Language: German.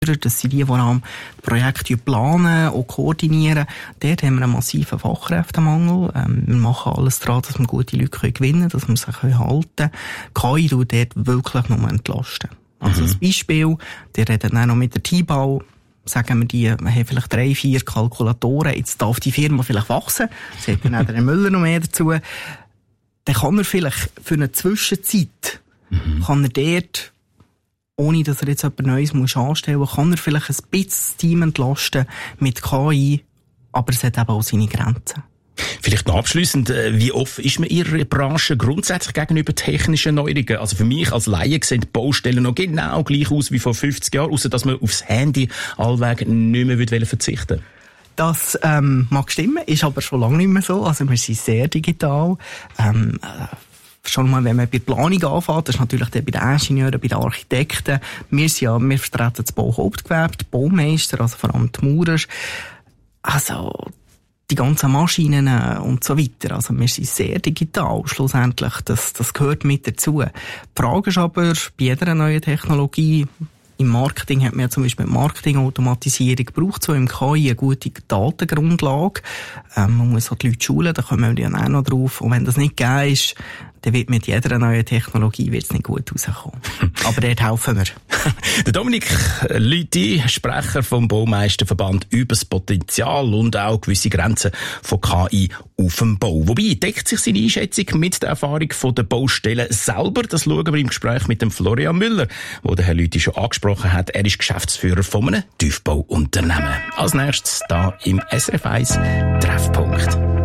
Das sind die am Projekte planen und koordinieren. Dort haben wir einen massiven Fachkräftemangel. Wir machen alles daran, dass wir gute Leute gewinnen können, dass wir sie halten können. KI tut dort wirklich nur entlasten. Also ein Beispiel, die reden dann noch mit der Teambau, sagen wir, die haben vielleicht 3-4 Kalkulatoren, jetzt darf die Firma vielleicht wachsen, sagt dann auch der Herr Müller noch mehr dazu. Dann kann er vielleicht für eine Zwischenzeit, kann er dort, ohne dass er jetzt etwas Neues muss anstellen muss, kann er vielleicht ein bisschen das Team entlasten mit KI, aber es hat eben auch seine Grenzen. Vielleicht noch abschliessend, wie offen ist man Ihrer Branche grundsätzlich gegenüber technischen Neuerungen? Also für mich als Laie sehen die Baustellen noch genau gleich aus wie vor 50 Jahren, außer dass man aufs Handy allweg nicht mehr verzichten will. Das mag stimmen, ist aber schon lange nicht mehr so. Also wir sind sehr digital. Schon mal, wenn man bei der Planung anfängt, das ist natürlich bei den Ingenieuren, bei den Architekten. Wir vertreten das Bauhauptgewerbe, die Baumeister, also vor allem die Maurer. Also die ganzen Maschinen und so weiter. Also wir sind sehr digital schlussendlich. Das gehört mit dazu. Die Frage ist aber, bei jeder neuen Technologie, im Marketing hat man ja zum Beispiel Marketingautomatisierung gebraucht, so im KI eine gute Datengrundlage. Man muss auch die Leute schulen, da kommen wir ja auch noch drauf. Und wenn das nicht gegeben ist, dann wird mit jeder neuen Technologie nicht gut rauskommen. Aber dort helfen wir. Der Dominik Lüthi, Sprecher vom Baumeisterverband, über das Potenzial und auch gewisse Grenzen von KI auf dem Bau. Wobei deckt sich seine Einschätzung mit der Erfahrung der Baustellen selber. Das schauen wir im Gespräch mit dem Florian Müller, wo der Herr Lüthi schon angesprochen hat. Er ist Geschäftsführer von einem Tiefbauunternehmen. Als nächstes da im SRF 1 Treffpunkt.